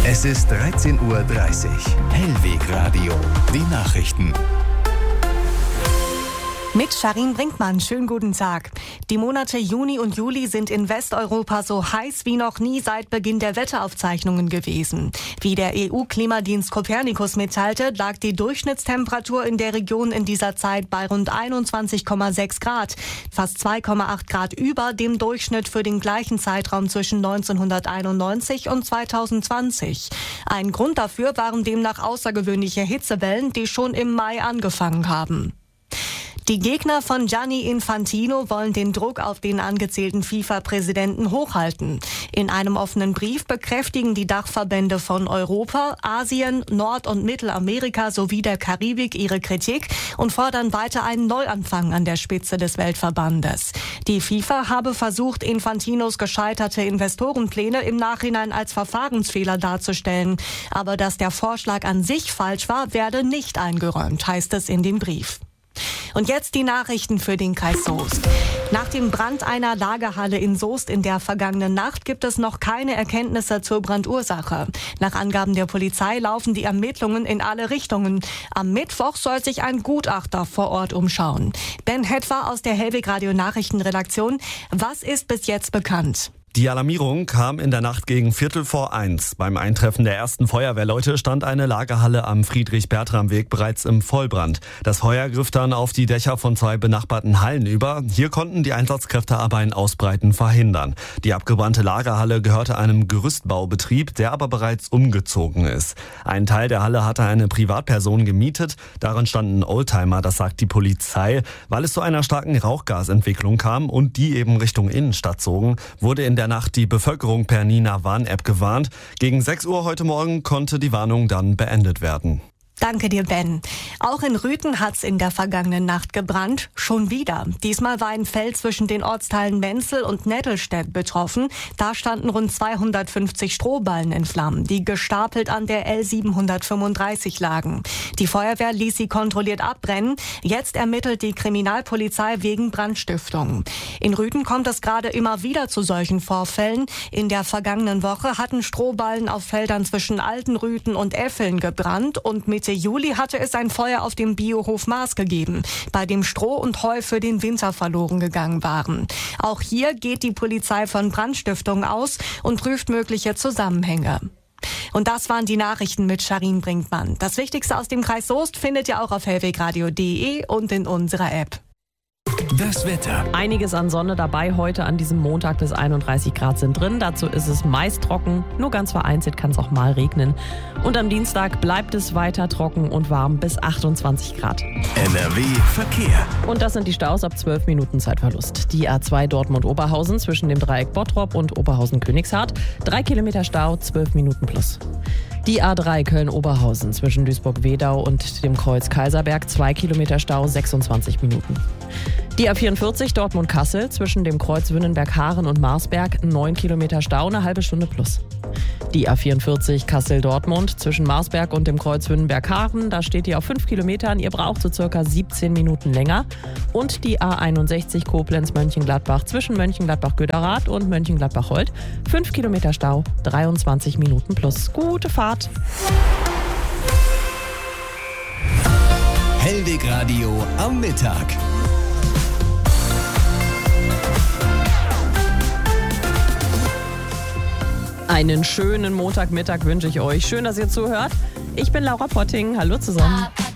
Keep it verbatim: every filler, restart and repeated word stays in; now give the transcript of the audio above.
Es ist dreizehn Uhr dreißig. Hellweg Radio. Die Nachrichten. Mit Sharin Brinkmann, schönen guten Tag. Die Monate Juni und Juli sind in Westeuropa so heiß wie noch nie seit Beginn der Wetteraufzeichnungen gewesen. Wie der E U-Klimadienst Copernicus mitteilte, lag die Durchschnittstemperatur in der Region in dieser Zeit bei rund einundzwanzig Komma sechs Grad, fast zwei Komma acht Grad über dem Durchschnitt für den gleichen Zeitraum zwischen neunzehnhunderteinundneunzig und zweitausendzwanzig. Ein Grund dafür waren demnach außergewöhnliche Hitzewellen, die schon im Mai angefangen haben. Die Gegner von Gianni Infantino wollen den Druck auf den angezählten FIFA-Präsidenten hochhalten. In einem offenen Brief bekräftigen die Dachverbände von Europa, Asien, Nord- und Mittelamerika sowie der Karibik ihre Kritik und fordern weiter einen Neuanfang an der Spitze des Weltverbandes. Die FIFA habe versucht, Infantinos gescheiterte Investorenpläne im Nachhinein als Verfahrensfehler darzustellen. Aber dass der Vorschlag an sich falsch war, werde nicht eingeräumt, heißt es in dem Brief. Und jetzt die Nachrichten für den Kreis Soest. Nach dem Brand einer Lagerhalle in Soest in der vergangenen Nacht gibt es noch keine Erkenntnisse zur Brandursache. Nach Angaben der Polizei laufen die Ermittlungen in alle Richtungen. Am Mittwoch soll sich ein Gutachter vor Ort umschauen. Ben Hetwer aus der Hellweg Radio Nachrichtenredaktion. Was ist bis jetzt bekannt? Die Alarmierung kam in der Nacht gegen Viertel vor eins. Beim Eintreffen der ersten Feuerwehrleute stand eine Lagerhalle am Friedrich-Bertram-Weg bereits im Vollbrand. Das Feuer griff dann auf die Dächer von zwei benachbarten Hallen über. Hier konnten die Einsatzkräfte aber ein Ausbreiten verhindern. Die abgebrannte Lagerhalle gehörte einem Gerüstbaubetrieb, der aber bereits umgezogen ist. Ein Teil der Halle hatte eine Privatperson gemietet. Darin standen Oldtimer, das sagt die Polizei. Weil es zu einer starken Rauchgasentwicklung kam und die eben Richtung Innenstadt zogen, wurde in der Nacht die Bevölkerung per Nina Warn-App gewarnt. Gegen sechs Uhr heute Morgen konnte die Warnung dann beendet werden. Danke dir, Ben. Auch in Rüthen hat's in der vergangenen Nacht gebrannt. Schon wieder. Diesmal war ein Feld zwischen den Ortsteilen Menzel und Nettelstedt betroffen. Da standen rund zweihundertfünfzig Strohballen in Flammen, die gestapelt an der L siebenhundertfünfunddreißig lagen. Die Feuerwehr ließ sie kontrolliert abbrennen. Jetzt ermittelt die Kriminalpolizei wegen Brandstiftung. In Rüthen kommt es gerade immer wieder zu solchen Vorfällen. In der vergangenen Woche hatten Strohballen auf Feldern zwischen Altenrüthen und Effeln gebrannt und Mitte Juli hatte es ein Feuer auf dem Biohof Maas gegeben, bei dem Stroh und Heu für den Winter verloren gegangen waren. Auch hier geht die Polizei von Brandstiftung aus und prüft mögliche Zusammenhänge. Und das waren die Nachrichten mit Sharin Brinkmann. Das Wichtigste aus dem Kreis Soest findet ihr auch auf hellwegradio punkt de und in unserer App. Das Wetter. Einiges an Sonne dabei heute an diesem Montag, bis einunddreißig Grad sind drin. Dazu ist es meist trocken, nur ganz vereinzelt kann es auch mal regnen. Und am Dienstag bleibt es weiter trocken und warm bis achtundzwanzig Grad. N R W Verkehr. Und das sind die Staus ab zwölf Minuten Zeitverlust. Die A zwei Dortmund-Oberhausen zwischen dem Dreieck Bottrop und Oberhausen-Königshardt. Drei Kilometer Stau, zwölf Minuten plus. Die A drei Köln-Oberhausen zwischen Duisburg-Wedau und dem Kreuz Kaiserberg, zwei Kilometer Stau, sechsundzwanzig Minuten. Die A vierundvierzig Dortmund-Kassel zwischen dem Kreuz Wünnenberg-Haaren und Marsberg, neun Kilometer Stau, eine halbe Stunde plus. Die A vierundvierzig Kassel-Dortmund zwischen Marsberg und dem Kreuz Wünnenberg-Haaren, da steht die auf fünf Kilometern, ihr braucht so circa siebzehn Minuten länger. Und die A einundsechzig Koblenz-Mönchengladbach zwischen Mönchengladbach-Göderath und Mönchengladbach-Holt, fünf Kilometer Stau, dreiundzwanzig Minuten plus. Gute Fahrt! Hellweg Radio am Mittag. Einen schönen Montagmittag wünsche ich euch. Schön, dass ihr zuhört. Ich bin Laura Potting. Hallo zusammen.